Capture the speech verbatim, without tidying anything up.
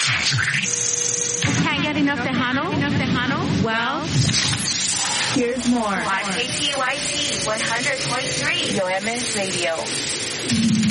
Can't get enough Tejano? Enough Tejano? Well, here's more. On K T Y T one hundred point three, Yo M Radio.